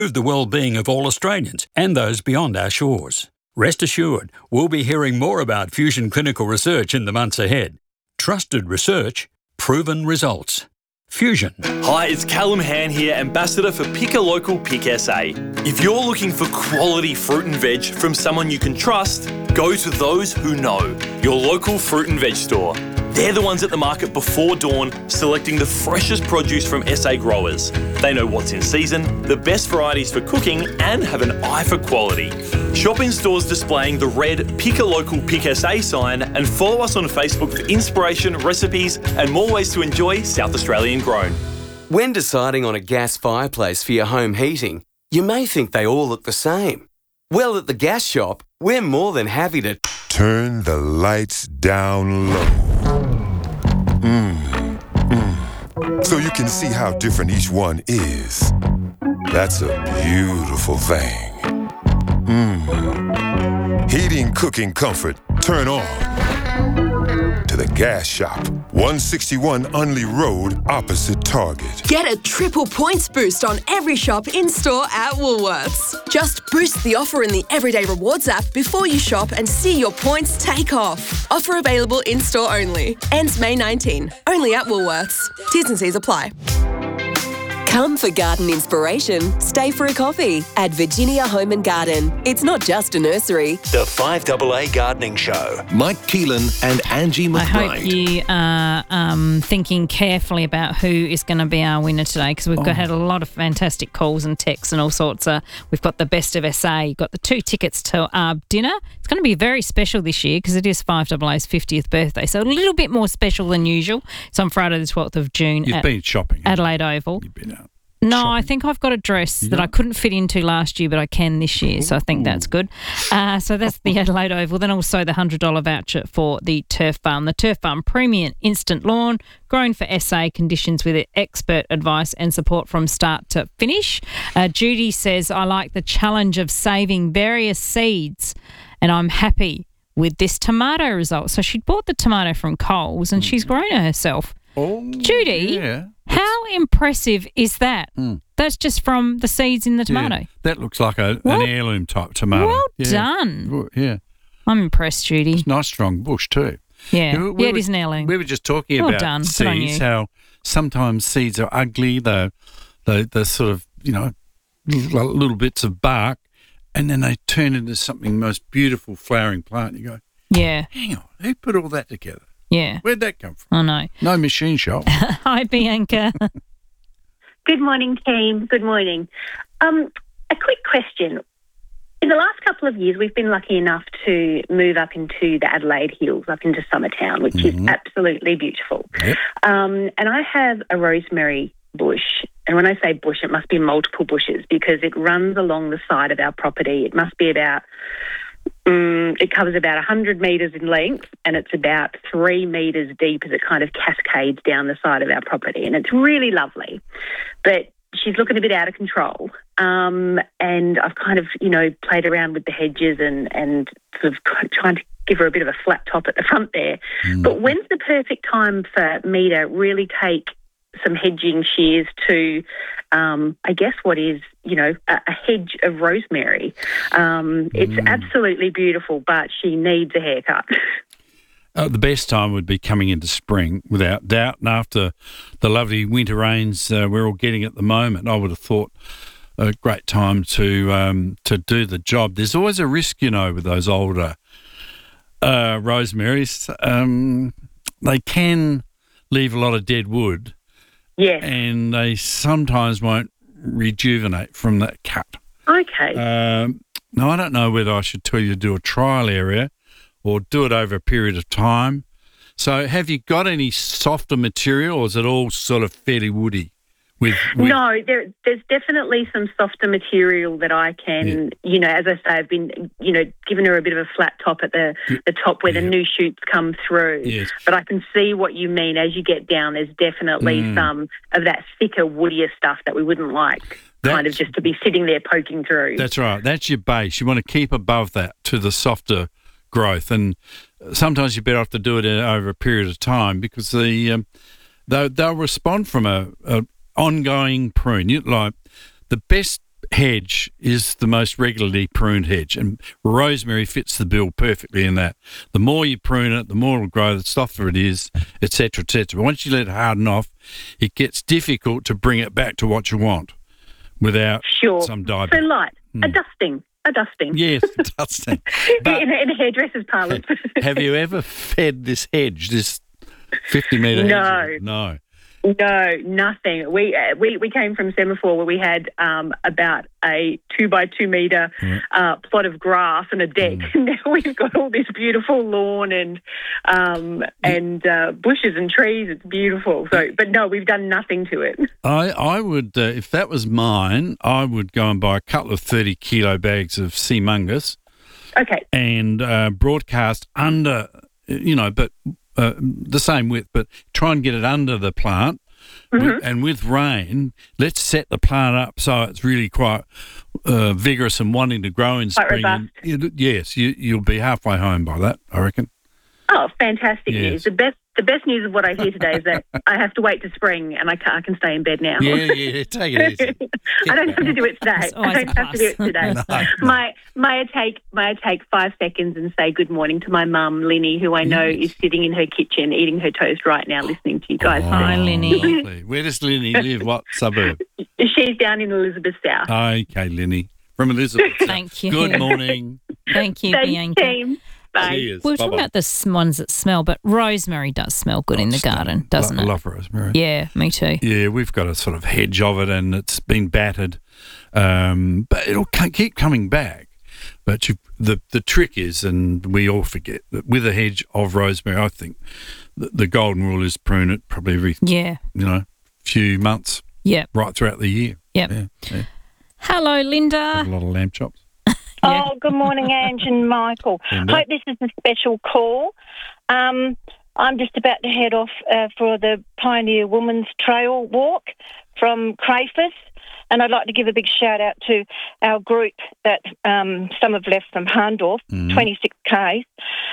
the well-being of all Australians and those beyond our shores. Rest assured, we'll be hearing more about fusion clinical research in the months ahead. Trusted research, proven results. Fusion. Hi, it's Callum Han here, Ambassador for Pick a Local Pick SA. If you're looking for quality fruit and veg from someone you can trust, go to those who know, your local fruit and veg store. They're the ones at the market before dawn, selecting the freshest produce from SA growers. They know what's in season, the best varieties for cooking, and have an eye for quality. Shop in stores displaying the red Pick a Local Pick SA sign, and follow us on Facebook for inspiration, recipes, and more ways to enjoy South Australian grown. When deciding on a gas fireplace for your home heating, you may think they all look the same. Well, at the Gas Shop, we're more than happy to turn the lights down low. So you can see how different each one is. That's a beautiful thing. Heating, cooking comfort, turn on to the Gas Shop. 161 Unley Road, opposite Target. Get a triple points boost on every shop in-store at Woolworths. Just boost the offer in the Everyday Rewards app before you shop and see your points take off. Offer available in-store only. Ends May 19. Only at Woolworths. T's and C's apply. Come for garden inspiration, stay for a coffee at Virginia Home and Garden. It's not just a nursery. The 5AA Gardening Show. Mike Keelan and Angie McBride. I hope you are thinking carefully about who is going to be our winner today, because we've had a lot of fantastic calls and texts and all sorts. We've got the Best of SA, you've got the 2 tickets to our dinner. It's going to be very special this year because it is 5AA's 50th birthday, so a little bit more special than usual. It's on Friday the 12th of June. You've been shopping. Adelaide Oval. You've been out. No, shopping. I think I've got a dress that I couldn't fit into last year, but I can this year, so I think that's good. So that's the Adelaide Oval. Then also the $100 voucher for the Turf Farm. The Turf Farm Premium Instant Lawn, grown for SA conditions with expert advice and support from start to finish. Judy says, I like the challenge of saving various seeds, and I'm happy with this tomato result. So she bought the tomato from Coles and she's grown it herself. Judy, yeah. How impressive is that? That's just from the seeds in the tomato. Yeah, that looks like an heirloom type tomato. Well done. Yeah. I'm impressed, Judy. It's a nice strong bush too. Yeah, it is an heirloom. We were just talking about seeds, how sometimes seeds are ugly. They're sort of, little bits of bark, and then they turn into something most beautiful flowering plant. You go, yeah. Hang on, who put all that together? Yeah. Where'd that come from? I know. No machine shop. Hi, Bianca. Good morning, team. Good morning. A quick question. In the last couple of years, we've been lucky enough to move up into the Adelaide Hills, up into Summertown, which is absolutely beautiful. Yep. And I have a rosemary bush. And when I say bush, it must be multiple bushes because it runs along the side of our property. It must be about... it covers about 100 metres in length and it's about 3 metres deep as it kind of cascades down the side of our property. And it's really lovely. But she's looking a bit out of control. And I've kind of, played around with the hedges and sort of trying to give her a bit of a flat top at the front there. But when's the perfect time for me to really take some hedging shears to, I guess, what is, a hedge of rosemary. It's absolutely beautiful, but she needs a haircut. The best time would be coming into spring, without doubt, and after the lovely winter rains we're all getting at the moment, I would have thought a great time to do the job. There's always a risk, with those older rosemaries. They can leave a lot of dead wood. Yes. And they sometimes won't rejuvenate from that cut. Okay. Now, I don't know whether I should tell you to do a trial area or do it over a period of time. So have you got any softer material, or is it all sort of fairly woody? No, there's definitely some softer material that I can, as I say, I've been, giving her a bit of a flat top at the top where the new shoots come through. Yes. But I can see what you mean. As you get down, there's definitely some of that thicker, woodier stuff that we wouldn't like kind of just to be sitting there poking through. That's right. That's your base. You want to keep above that to the softer growth. And sometimes you're better off to do it over a period of time because they'll respond from a ongoing prune. Like the best hedge is the most regularly pruned hedge, and rosemary fits the bill perfectly in that. The more you prune it, the more it'll grow, the softer it is, etc., etc. But once you let it harden off, it gets difficult to bring it back to what you want without some dye. So light, a dusting. Yes, dusting. But in a hairdresser's parlour. have you ever fed this hedge, this 50-metre hedge? No. No, nothing. We came from Semaphore where we had about a 2x2 metre plot of grass and a deck. Now we've got all this beautiful lawn and bushes and trees. It's beautiful. So, but no, we've done nothing to it. I would, if that was mine, I would go and buy a couple of 30-kilo bags of sea mungus. Okay. And broadcast under, but the same width, but try and get it under the plant. And with rain, let's set the plant up so it's really quite vigorous and wanting to grow in spring. And yes, you'll be halfway home by that, I reckon. Oh, fantastic news. The best news of what I hear today is that I have to wait to spring and I can stay in bed now. Yeah, take it easy. I don't have to do it today. May I take 5 seconds and say good morning to my mum, Linny, who I know is sitting in her kitchen eating her toast right now listening to you guys. Hi, Linny. Lovely. Where does Linny live? What suburb? She's down in Elizabeth South. Okay, Linny. From Elizabeth South. Thank you. Good morning. Thank you, Bianca. Team. Bye. Cheers. We were talking about the ones that smell, but rosemary does smell good in the garden, doesn't it? I love rosemary. Yeah, me too. Yeah, we've got a sort of hedge of it and it's been battered, but it'll keep coming back. But the trick is, and we all forget, that with a hedge of rosemary, I think the golden rule is prune it probably every few months. Yeah. Right throughout the year. Yep. Yeah. Hello, Linda. Have a lot of lamb chops. Oh, good morning, Ange and Michael. Hope this is a special call. I'm just about to head off for the Pioneer Women's Trail Walk from Crayford, and I'd like to give a big shout-out to our group that some have left from Hahndorf, 26 Ks.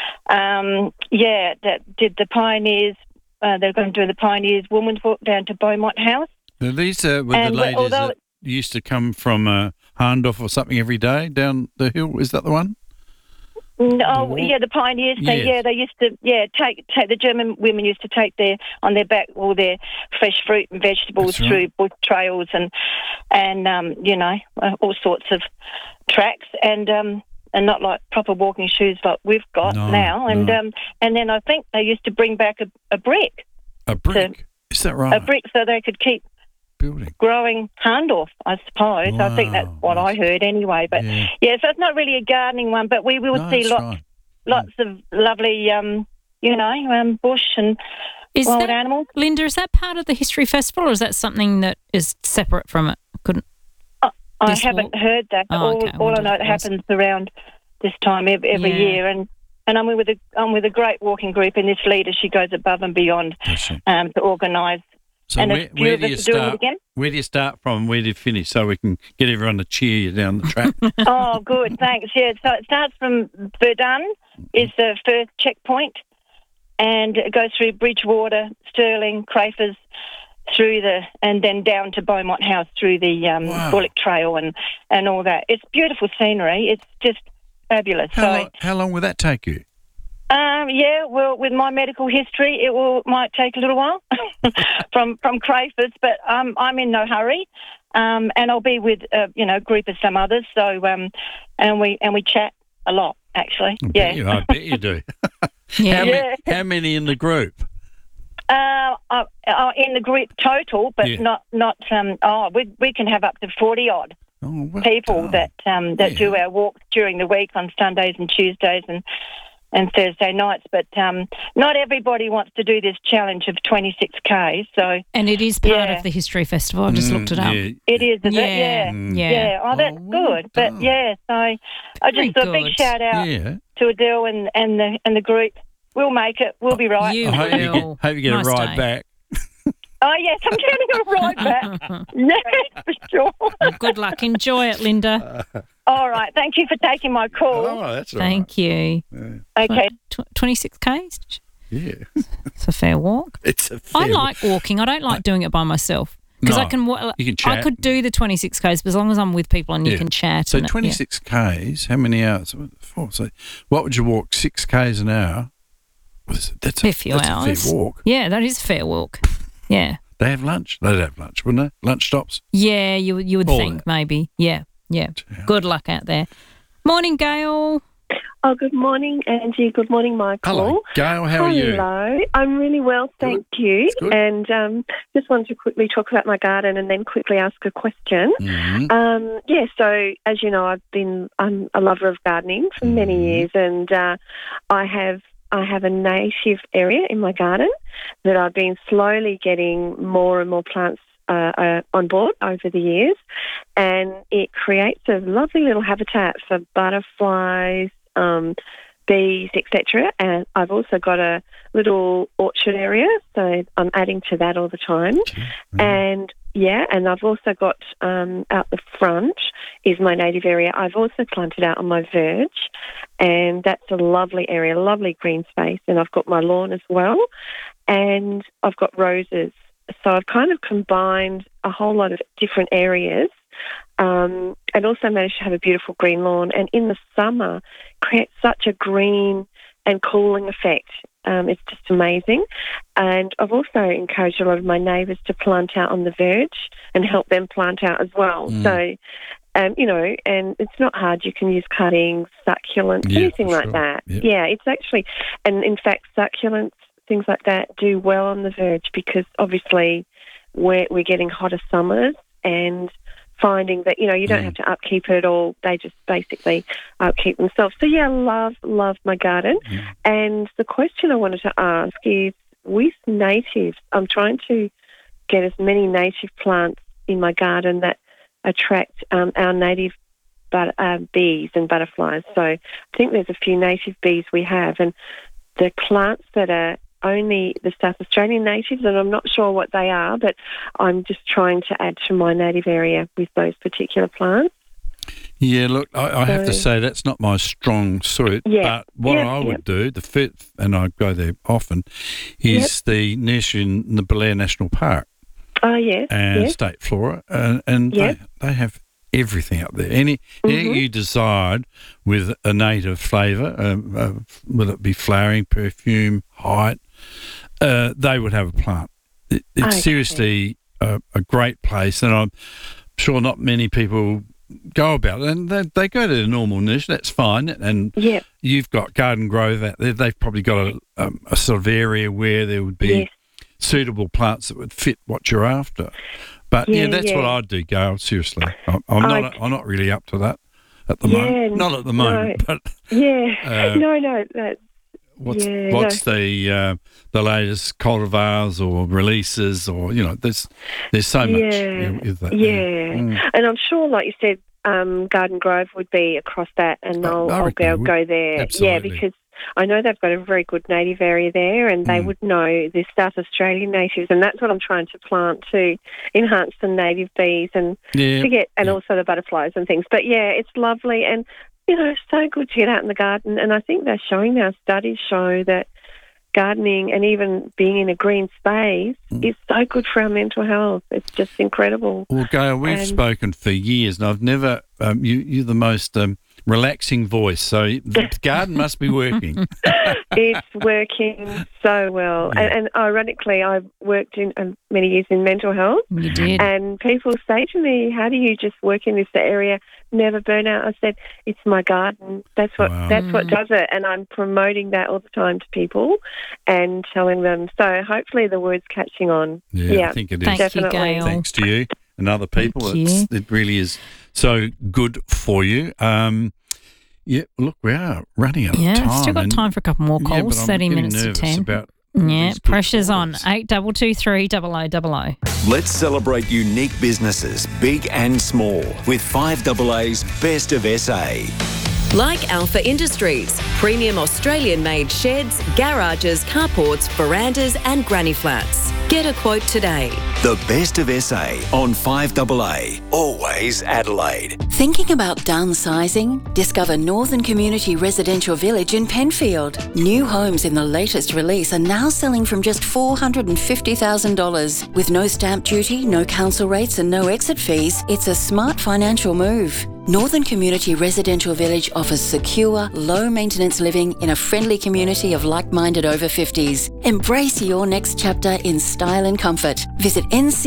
That did the Pioneers. They're going to do the Pioneers Women's Walk down to Beaumont House. Now, these were the ladies that used to come from Hahndorf or something every day down the hill. Is that the one? No, the Pioneers. Yes. They used to take the German women used to take on their back all their fresh fruit and vegetables through bush trails and all sorts of tracks and not like proper walking shoes like we've got now. And then I think they used to bring back a brick. A brick? Is that right? A brick so they could keep growing Hahndorf, I suppose. Wow, I think that's what I heard anyway. But so it's not really a gardening one, but we will see lots of lovely, bush and wild animals. Linda, is that part of the History Festival, or is that something that is separate from it? I haven't heard that. All I know it happens around this time every year, and I'm with a great walking group, and this leader, she goes above and beyond to organise. So where do you start? Where do you start from? Where do you finish? So we can get everyone to cheer you down the track. Oh, good, thanks. Yeah, so it starts from Verdun, is the first checkpoint, and it goes through Bridgewater, Stirling, Crayford, and then down to Beaumont House through the Bullock Trail and all that. It's beautiful scenery. It's just fabulous. How long will that take you? With my medical history, might take a little while from Crayford, but I'm in no hurry, and I'll be with a group of some others. So and we chat a lot actually. I bet you do. How many in the group? In the group total, but not. We can have up to 40 odd people that do our walks during the week on Sundays and Tuesdays and Thursday nights, but not everybody wants to do this challenge of 26K. And it is part of the History Festival. I just looked it up. It is, is it? Yeah. Oh, that's good. But so I just a big shout out to Adele and the group. We'll make it. We'll be right. Hope you get a ride back. Oh, yes, I'm getting a ride back. Yes, for sure. Well, good luck. Enjoy it, Linda. All right. Thank you for taking my call. Oh, that's all Thank you. Yeah. Okay. 26 Ks? Yeah. It's a fair walk. It's a fair I like walking. I don't like doing it by myself. Because No, I can. you can chat. I could do the 26 Ks, but as long as I'm with people and you can chat. So and 26 Ks, how many hours? So what would you walk? 6 Ks an hour? That's a few that's hours. A fair walk. Yeah, that is a fair walk. Yeah. They have lunch. They'd have lunch, wouldn't they? Lunch stops. Yeah, you would think maybe. Yeah. Good luck out there. Morning, Gail. Oh, good morning, Angie. Good morning, Michael. Hello, Gail. How are you? Hello. I'm really well, thank you. And just wanted to quickly talk about my garden and then quickly ask a question. Mm-hmm. So as you know, I'm a lover of gardening for many years, and I have a native area in my garden that I've been slowly getting more and more plants on board over the years, and it creates a lovely little habitat for butterflies, bees, etc. And I've also got a little orchard area, so I'm adding to that all the time. And I've also got out the front is my native area. I've also planted out on my verge, and that's a lovely area, lovely green space. And I've got my lawn as well, and I've got roses. So I've kind of combined a whole lot of different areas, and also managed to have a beautiful green lawn. And in the summer, creates such a green and cooling effect. It's just amazing. And I've also encouraged a lot of my neighbours to plant out on the verge and help them plant out as well. So, and it's not hard. You can use cuttings, succulents, anything like that. Yeah, it's actually, and in fact, succulents, things like that do well on the verge because obviously we're getting hotter summers and finding that, you don't have to upkeep it all. They just basically upkeep themselves. So, love my garden. And the question I wanted to ask is, with natives, I'm trying to get as many native plants in my garden that attract our native bees and butterflies. So I think there's a few native bees we have, and the plants that are only the South Australian natives, and I'm not sure what they are, but I'm just trying to add to my native area with those particular plants. Yeah, look, I have to say that's not my strong suit, but what I would do, the fit, and I go there often, is the nursery in the Blair National Park. Oh, yes. And State Flora, and they have everything up there. Anything you decide with a native flavour, whether it be flowering, perfume, height, they would have a plant. It's seriously a great place, and I'm sure not many people go about it. And they go to the normal niche, that's fine. And you've got Garden Grove out there. They've probably got a sort of area where there would be suitable plants that would fit what you're after. But that's what I'd do, Gail. Seriously, I'm not really up to that at the moment. Not at the moment, but What's the latest cultivars or releases, or there's so much with that. And I'm sure, like you said, Garden Grove would be across that, and I'll go there. Absolutely. Because I know they've got a very good native area there, and they would know the South Australian natives, and that's what I'm trying to plant to enhance the native bees and to get, and also the butterflies and things. But it's lovely, and it's so good to get out in the garden. And I think they're showing now, studies show that gardening and even being in a green space is so good for our mental health. It's just incredible. Well, Gail, we've spoken for years, and I've never. You're the most relaxing voice, so the garden must be working. It's working so well. And ironically, I've worked in many years in mental health. You did. And people say to me, how do you just work in this area, never burn out? I said, it's my garden. That's what does it. And I'm promoting that all the time to people and telling them. So hopefully the word's catching on. Yeah, I think it is. Thank you, Gail. Thanks to you and other people. It really is so good for you. Look, we are running out of time. Yeah, still got time for a couple more calls. 30 minutes to 10. Pressure's on. 8223 0000. Let's celebrate unique businesses, big and small, with 5AA's Best of SA. Like Alpha Industries, premium Australian-made sheds, garages, carports, verandas and granny flats. Get a quote today. The Best of SA on 5AA. Always Adelaide. Thinking about downsizing? Discover Northern Community Residential Village in Penfield. New homes in the latest release are now selling from just $450,000. With no stamp duty, no council rates and no exit fees, it's a smart financial move. Northern Community Residential Village offers secure, low-maintenance living in a friendly community of like-minded over 50s. Embrace your next chapter in style and comfort. Visit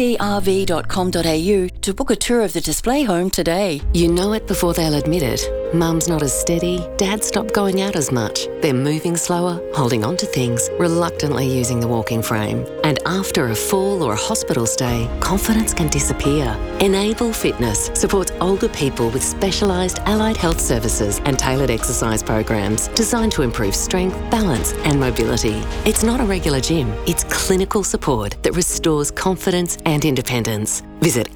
ncrv.com.au to book a tour of the display home today. You know it before they'll admit it. Mum's not as steady, Dad stopped going out as much. They're moving slower, holding on to things, reluctantly using the walking frame. And after a fall or a hospital stay, confidence can disappear. Enable Fitness supports older people with specialised allied health services and tailored exercise programs designed to improve strength, balance and mobility. It's not a regular gym, it's clinical support that restores confidence and independence. Visit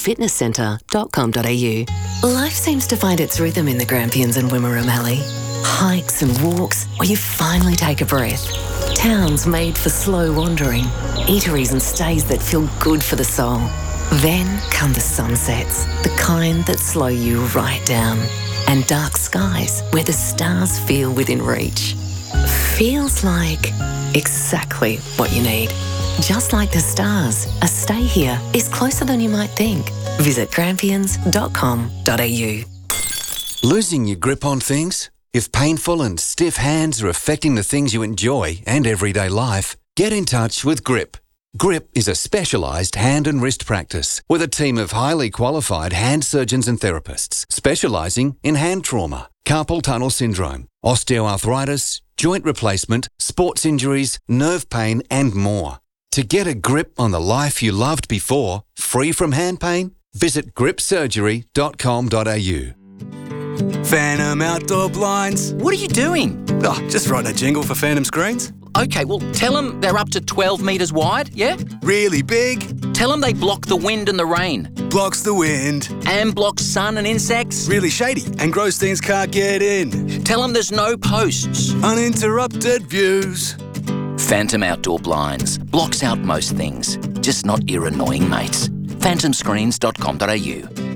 enablefitnesscentre.com.au. Life seems to find its rhythm in the Grampians and Wimmera Mallee. Hikes and walks where you finally take a breath. Towns made for slow wandering. Eateries and stays that feel good for the soul. Then come the sunsets, the kind that slow you right down. And dark skies where the stars feel within reach. Feels like exactly what you need. Just like the stars, a stay here is closer than you might think. Visit grampians.com.au. Losing your grip on things? If painful and stiff hands are affecting the things you enjoy and everyday life, get in touch with GRIP. GRIP is a specialised hand and wrist practice with a team of highly qualified hand surgeons and therapists specialising in hand trauma, carpal tunnel syndrome, osteoarthritis, joint replacement, sports injuries, nerve pain and more. To get a grip on the life you loved before, free from hand pain, visit gripsurgery.com.au. Phantom Outdoor Blinds. What are you doing? Oh, just writing a jingle for Phantom Screens. Okay, well, tell them they're up to 12 metres wide, yeah? Really big. Tell them they block the wind and the rain. Blocks the wind. And blocks sun and insects. Really shady, and gross things can't get in. Tell them there's no posts. Uninterrupted views. Phantom Outdoor Blinds. Blocks out most things, just not your annoying mates. phantomscreens.com.au.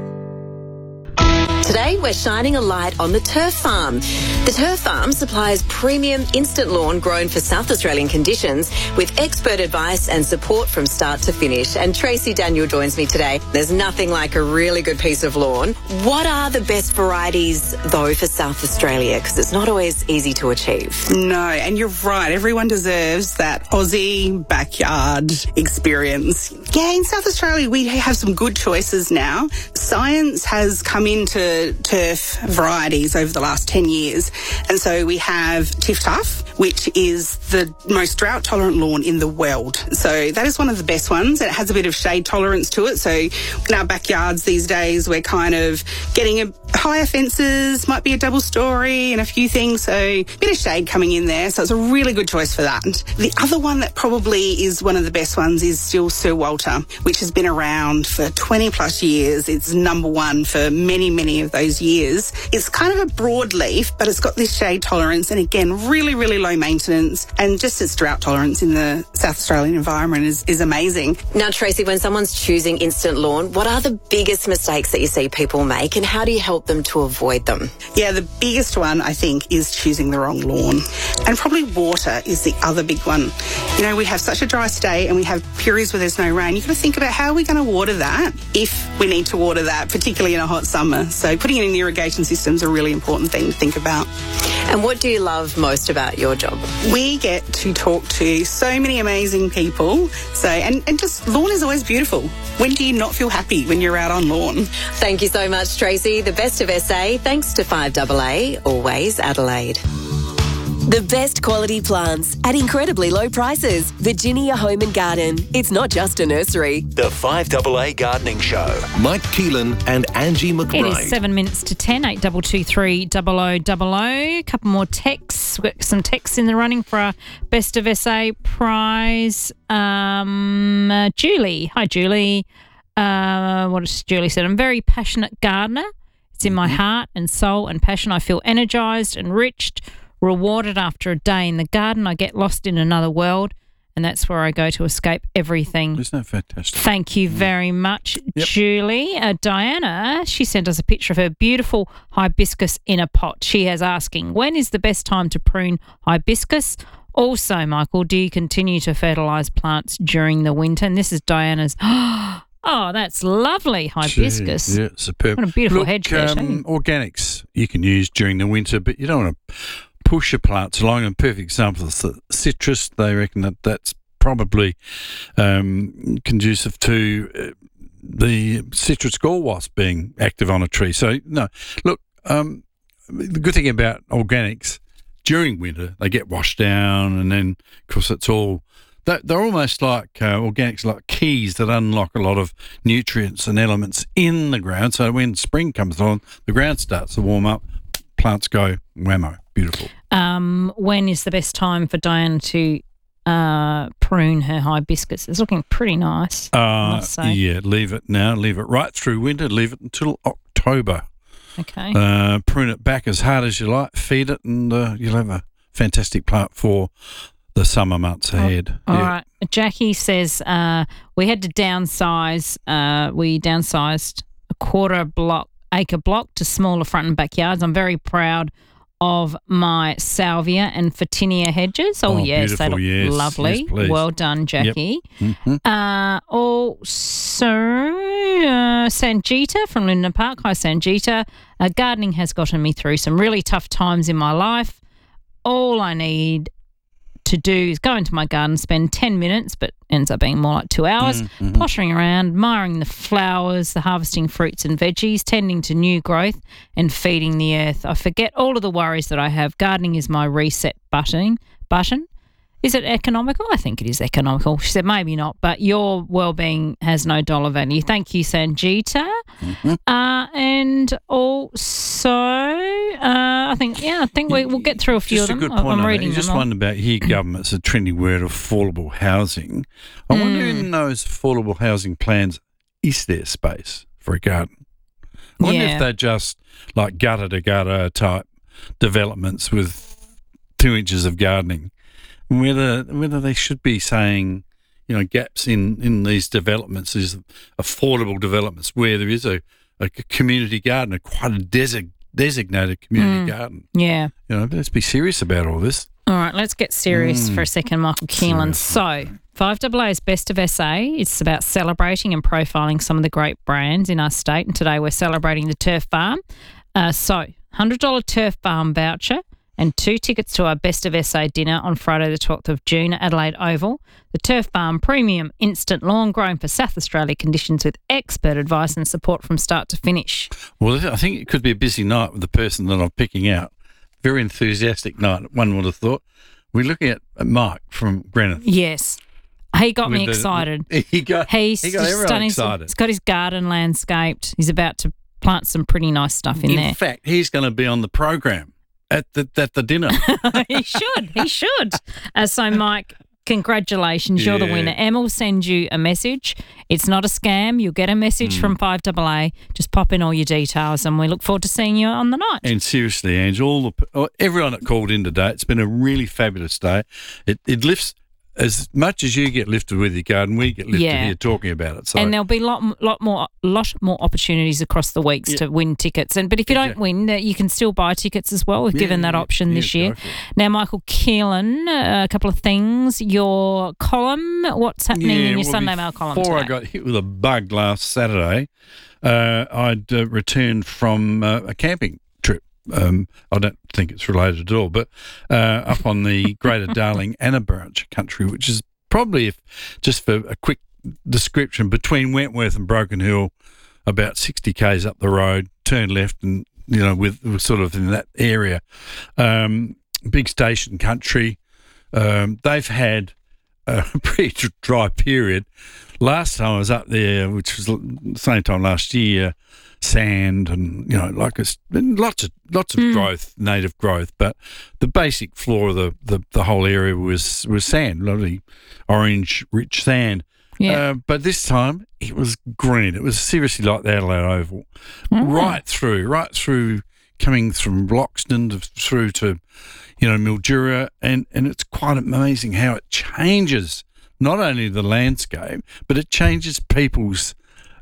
Today, we're shining a light on the Turf Farm. The Turf Farm supplies premium instant lawn grown for South Australian conditions with expert advice and support from start to finish. And Tracy Daniel joins me today. There's nothing like a really good piece of lawn. What are the best varieties, though, for South Australia? Because it's not always easy to achieve. No, and you're right. Everyone deserves that Aussie backyard experience. Yeah, in South Australia, we have some good choices now. Science has come into turf varieties over the last 10 years. And so we have Tiff Tuff, which is the most drought-tolerant lawn in the world. So that is one of the best ones. It has a bit of shade tolerance to it. So in our backyards these days, we're kind of getting a higher fences, might be a double story and a few things. So a bit of shade coming in there. So it's a really good choice for that. The other one that probably is one of the best ones is still Sir Walter, which has been around for 20 plus years. It's number one for many, many of those years. It's kind of a broad leaf, but it's got this shade tolerance and again, really, really low maintenance, and just its drought tolerance in the South Australian environment is amazing. Now, Tracy, when someone's choosing instant lawn, what are the biggest mistakes that you see people make and how do you help them to avoid them? Yeah, the biggest one, I think, is choosing the wrong lawn. And probably water is the other big one. You know, we have such a dry state and we have periods where there's no rain. You've got to think about how are we going to water that if we need to water that, particularly in a hot summer. So putting it in the irrigation system is a really important thing to think about. And what do you love most about your job? We get to talk to so many amazing people. So, and just lawn is always beautiful. When do you not feel happy when you're out on lawn? Thank you so much, Tracy. The best of SA, thanks to 5AA, always Adelaide. The best quality plants at incredibly low prices. Virginia Home and Garden. It's not just a nursery. The 5AA Gardening Show. Mike Keelan and Angie McBride. It is 7 minutes to 10, 8223 0000. A couple more texts. We've got some texts in the running for our Best of SA prize. Julie. Hi, Julie. What has Julie said? I'm a very passionate gardener. It's in my heart and soul and passion. I feel energised, enriched, rewarded after a day in the garden. I get lost in another world and that's where I go to escape everything. Isn't that fantastic? Thank you very much, Julie. Diana, she sent us a picture of her beautiful hibiscus in a pot. She is asking, when is the best time to prune hibiscus? Also, Michael, do you continue to fertilise plants during the winter? And this is Diana's. Oh, that's lovely hibiscus. Yeah, superb. What a beautiful hedge there, organics you can use during the winter, but you don't want to push your plants along. A perfect example is the citrus. They reckon that that's probably conducive to the citrus gall wasp being active on a tree. So, no, look, the good thing about organics, during winter, they get washed down, and then, of course, it's all... They're almost like organics, like keys that unlock a lot of nutrients and elements in the ground. So when spring comes on, the ground starts to warm up, plants go whammo. Beautiful. When is the best time for Diana to prune her hibiscus? It's looking pretty nice, I must say. Yeah, leave it now. Leave it right through winter. Leave it until October. Okay. Prune it back as hard as you like. Feed it, and you'll have a fantastic plant for the summer months ahead. All right. Jackie says we had to downsize. We downsized a acre block to smaller front and backyards. I'm very proud of my salvia and Photinia hedges. Oh yes, they look lovely. Yes, well done, Jackie. Yep. Mm-hmm. Also, Sanjita from Linden Park. Hi, Sanjita. Gardening has gotten me through some really tough times in my life. All I need to do is go into my garden, spend 10 minutes, but ends up being more like 2 hours, pottering around, admiring the flowers, the harvesting fruits and veggies, tending to new growth and feeding the earth. I forget all of the worries that I have. Gardening is my reset button. Is it economical? I think it is economical. She said maybe not, but your well-being has no dollar value. Thank you, Sanjita. And also, I think we'll get through a few of them. Just a good point. I'm reading them. Just all. one about here, government's a trendy word, affordable housing. I wonder in those affordable housing plans, is there space for a garden? I wonder if they're just like gutter-to-gutter type developments with 2 inches of gardening. Whether they should be saying, gaps in these developments, these affordable developments where there is a community garden, quite a designated community garden. Yeah. Let's be serious about all this. All right, let's get serious for a second, Michael Keelan. So, 5AA's Best of SA, it's about celebrating and profiling some of the great brands in our state, and today we're celebrating the Turf Farm. So, $100 Turf Farm voucher and 2 tickets to our Best of SA dinner on Friday the 12th of June at Adelaide Oval. The Turf Farm Premium Instant Lawn, grown for South Australia conditions with expert advice and support from start to finish. Well, I think it could be a busy night with the person that I'm picking out. Very enthusiastic night, one would have thought. We're looking at Mike from Greenock. Yes. He got me excited. He got everyone excited. He's got his garden landscaped. He's about to plant some pretty nice stuff in there. In fact, he's going to be on the program at the dinner. He should. So, Mike, congratulations. You're the winner. Emma will send you a message. It's not a scam. You'll get a message from 5AA. Just pop in all your details, and we look forward to seeing you on the night. And seriously, Ange, everyone that called in today, it's been a really fabulous day. It lifts... As much as you get lifted with your garden, we get lifted here talking about it. So. And there'll be lot more opportunities across the weeks to win tickets. But if you don't win, you can still buy tickets as well. We've given that option this year. Now, Michael Keelan, a couple of things. Your column, what's happening in your Sunday Mail column today? Before I got hit with a bug last Saturday, I'd returned from a camping trip. I don't think it's related at all, but up on the Greater Darling Anabranch country, which is probably, just for a quick description, between Wentworth and Broken Hill, about 60 k's up the road, turn left, and with sort of in that area, big station country. They've had a pretty dry period. Last time I was up there, which was the same time last year, sand and lots of growth, native growth, but the basic floor of the whole area was sand, lovely orange rich sand. But this time it was green. It was seriously like the Adelaide Oval, right through coming from Loxton through to Mildura, and it's quite amazing how it changes not only the landscape, but it changes people's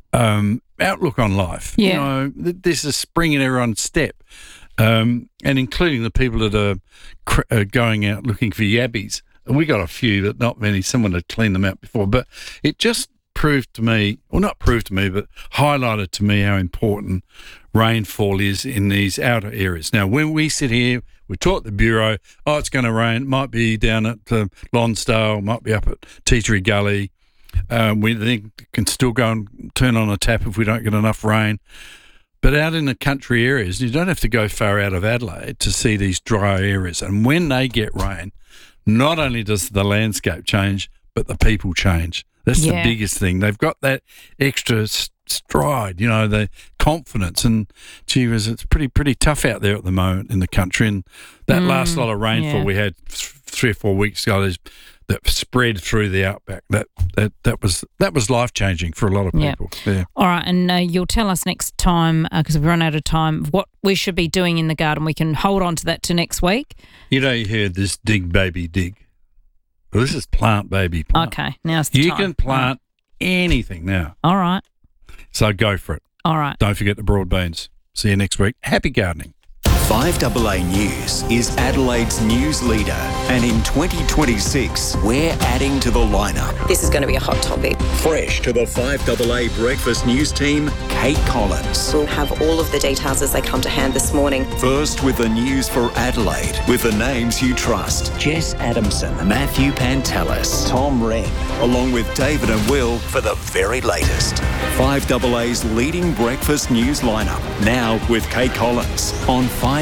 outlook on life. Yeah. You know, there's a spring in everyone's step, and including the people that are going out looking for yabbies. And we got a few, but not many. Someone had cleaned them out before. But it just proved to me, or not proved to me, but highlighted to me how important rainfall is in these outer areas. Now, when we sit here, we talk the Bureau, it's going to rain. It might be down at Lonsdale, might be up at Tea Tree Gully. We think can still go and turn on a tap if we don't get enough rain. But out in the country areas, you don't have to go far out of Adelaide to see these dry areas. And when they get rain, not only does the landscape change, but the people change. That's the biggest thing. They've got that extra stride, you know, the confidence. And gee whiz, it's pretty tough out there at the moment in the country. And that last lot of rainfall we had 3 or 4 weeks ago that spread through the outback, that was life changing for a lot of people. Yeah. All right, and you'll tell us next time, because we've run out of time, what we should be doing in the garden. We can hold on to that to next week. You know, you heard this dig baby dig. Well, this is plant baby plant. Okay, now's the time. You can plant anything now. All right. So go for it. All right. Don't forget the broad beans. See you next week. Happy gardening. 5AA News is Adelaide's news leader, and in 2026, we're adding to the lineup. This is going to be a hot topic. Fresh to the 5AA Breakfast News team, Kate Collins. We'll have all of the details as they come to hand this morning. First with the news for Adelaide, with the names you trust. Jess Adamson, Matthew Pantelis, Tom Wren, along with David and Will for the very latest. 5AA's leading breakfast news lineup, now with Kate Collins on 5AA,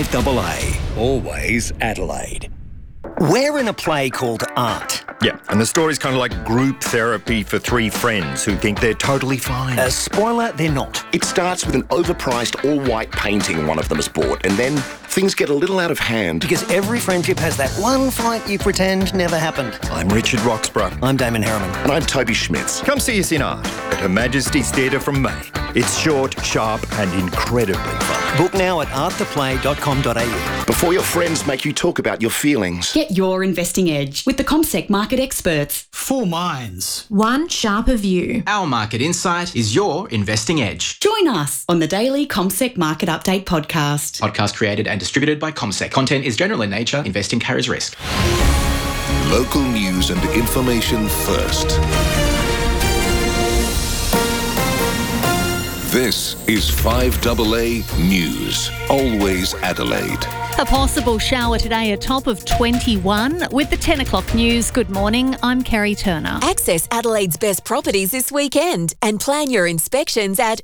always Adelaide. We're in a play called Aunt. Yeah, and the story's kind of like group therapy for 3 friends who think they're totally fine. Spoiler, they're not. It starts with an overpriced all-white painting one of them has bought, and then things get a little out of hand. Because every friendship has that one fight you pretend never happened. I'm Richard Roxburgh. I'm Damon Harriman. And I'm Toby Schmitz. Come see us in Art at Her Majesty's Theatre from May. It's short, sharp and incredibly fun. Book now at arttheplay.com.au. Before your friends make you talk about your feelings. Get your investing edge with the CommSec market experts. 4 minds. One sharper view. Our market insight is your investing edge. Join us on the daily CommSec Market Update podcast. Podcast created and distributed by CommSec. Content is general in nature. Investing carries risk. Local news and information first. This is 5AA News, always Adelaide. A possible shower today, a top of 21. With the 10 o'clock news, good morning, I'm Kerry Turner. Access Adelaide's best properties this weekend and plan your inspections at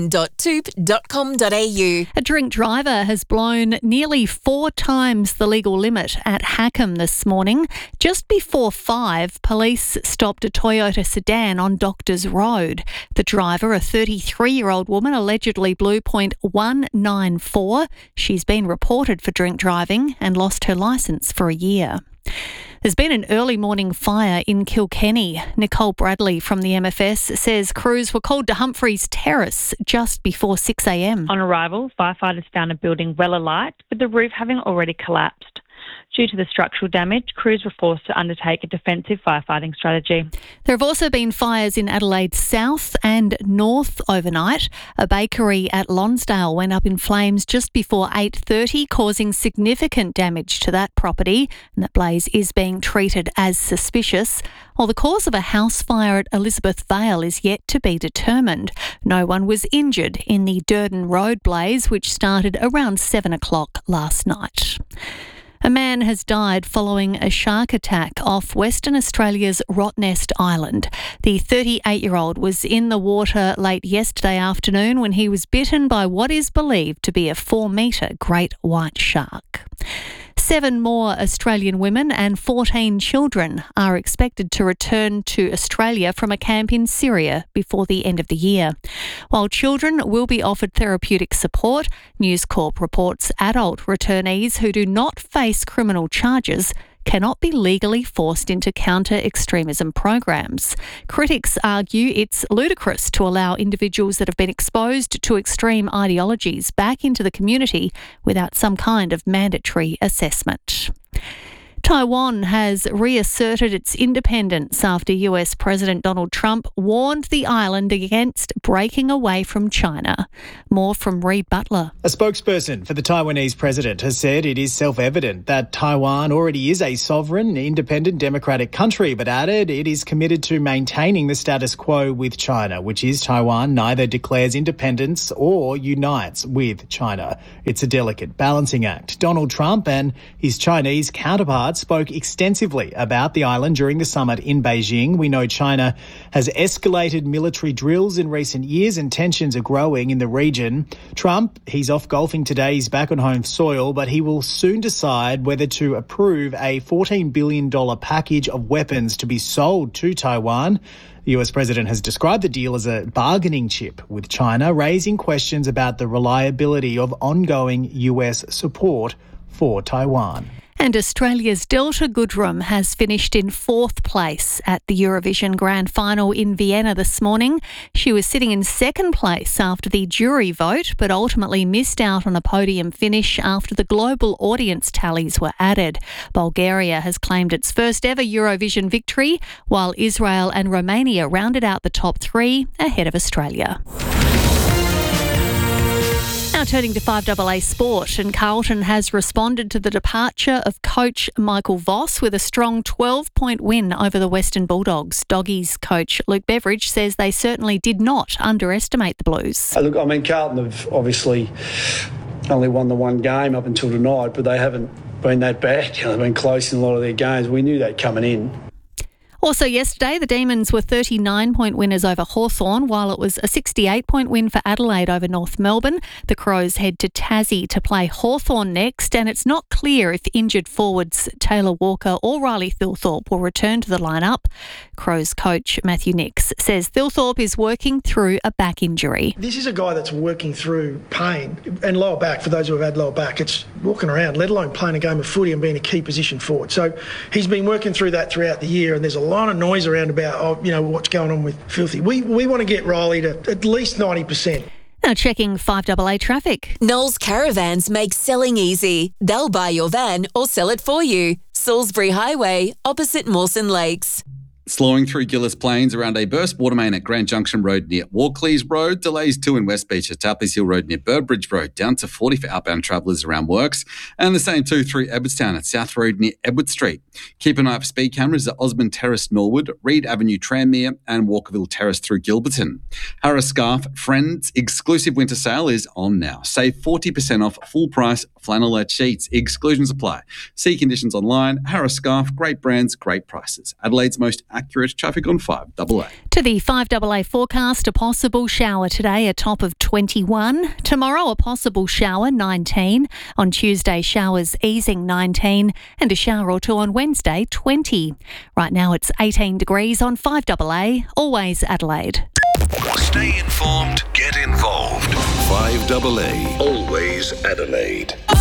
open.toop.com.au. A drink driver has blown nearly 4 times the legal limit at Hackham this morning. Just before 5, police stopped a Toyota sedan on Doctors Road. The driver, a 33-year-old woman, allegedly blew .194. She's been reported for drink driving and lost her licence for a year. There's been an early morning fire in Kilkenny. Nicole Bradley from the MFS says crews were called to Humphreys Terrace just before 6 a.m. On arrival, firefighters found a building well alight, with the roof having already collapsed. Due to the structural damage, crews were forced to undertake a defensive firefighting strategy. There have also been fires in Adelaide South and North overnight. A bakery at Lonsdale went up in flames just before 8:30, causing significant damage to that property, and that blaze is being treated as suspicious. While the cause of a house fire at Elizabeth Vale is yet to be determined. No one was injured in the Durden Road blaze, which started around 7 o'clock last night. A man has died following a shark attack off Western Australia's Rottnest Island. The 38-year-old was in the water late yesterday afternoon when he was bitten by what is believed to be a 4-metre great white shark. 7 more Australian women and 14 children are expected to return to Australia from a camp in Syria before the end of the year. While children will be offered therapeutic support, News Corp reports adult returnees who do not face criminal charges cannot be legally forced into counter-extremism programs. Critics argue it's ludicrous to allow individuals that have been exposed to extreme ideologies back into the community without some kind of mandatory assessment. Taiwan has reasserted its independence after US President Donald Trump warned the island against breaking away from China. More from Reid Butler. A spokesperson for the Taiwanese president has said it is self-evident that Taiwan already is a sovereign, independent, democratic country, but added it is committed to maintaining the status quo with China, which is Taiwan neither declares independence or unites with China. It's a delicate balancing act. Donald Trump and his Chinese counterparts spoke extensively about the island during the summit in Beijing. We know China has escalated military drills in recent years and tensions are growing in the region. Trump, he's off golfing today. He's back on home soil, but he will soon decide whether to approve a $14 billion package of weapons to be sold to Taiwan. The US president has described the deal as a bargaining chip with China, raising questions about the reliability of ongoing US support for Taiwan. And Australia's Delta Goodrem has finished in fourth place at the Eurovision Grand Final in Vienna this morning. She was sitting in second place after the jury vote, but ultimately missed out on a podium finish after the global audience tallies were added. Bulgaria has claimed its first ever Eurovision victory, while Israel and Romania rounded out the top three ahead of Australia. Now turning to 5AA Sport, and Carlton has responded to the departure of coach Michael Voss with a strong 12-point win over the Western Bulldogs. Doggies coach Luke Beveridge says they certainly did not underestimate the Blues. Look, I mean, Carlton have obviously only won the one game up until tonight, but they haven't been that bad. They've been close in a lot of their games. We knew that coming in. Also yesterday, the Demons were 39-point winners over Hawthorn, while it was a 68-point win for Adelaide over North Melbourne. The Crows head to Tassie to play Hawthorn next, and it's not clear if injured forwards Taylor Walker or Riley Thilthorpe will return to the lineup. Crows coach Matthew Nix says Thilthorpe is working through a back injury. This is a guy that's working through pain and lower back. For those who have had lower back, it's walking around, let alone playing a game of footy and being a key position forward. So he's been working through that throughout the year, and there's a lot of noise around about, what's going on with Filthy. We want to get Riley to at least 90%. Now checking 5AA traffic. Knowles Caravans make selling easy. They'll buy your van or sell it for you. Salisbury Highway, opposite Mawson Lakes. Slowing through Gillis Plains around a burst water main at Grand Junction Road near Walkleys Road. Delays 2 in West Beach at Tapley's Hill Road near Burbridge Road. Down to 40 for outbound travellers around works. And the same 2 through Edwardstown at South Road near Edward Street. Keep an eye out for speed cameras at Osmond Terrace Norwood, Reed Avenue Tranmere and Walkerville Terrace through Gilberton. Harris Scarf Friends exclusive winter sale is on now. Save 40% off full price flannelette sheets. Exclusions apply. See conditions online. Harris Scarf, great brands, great prices. Adelaide's most accurate traffic on 5AA. To the 5AA forecast, a possible shower today, a top of 21. Tomorrow, a possible shower, 19. On Tuesday, showers easing, 19. And a shower or two on Wednesday, 20. Right now, it's 18 degrees on 5AA, always Adelaide. Stay informed, get involved. 5AA, always Adelaide.